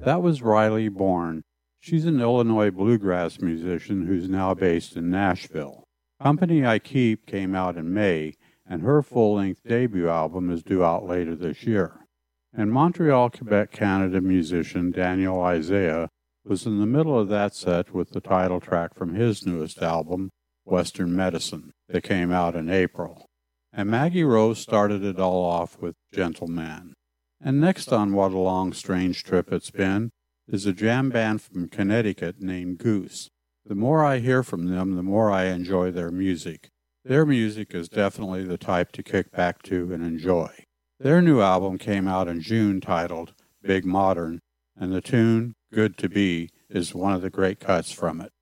That was Riley Bourne. She's an Illinois bluegrass musician who's now based in Nashville. Company I Keep came out in May, and her full-length debut album is due out later this year. And Montreal, Quebec, Canada musician Daniel Isaiah was in the middle of that set with the title track from his newest album, Western Medicine, that came out in April. And Maggie Rose started it all off with Gentleman. And next on What a Long Strange Trip It's Been is a jam band from Connecticut named Goose. The more I hear from them, the more I enjoy their music. Their music is definitely the type to kick back to and enjoy. Their new album came out in June titled Big Modern, and the tune, Good to Be, is one of the great cuts from it.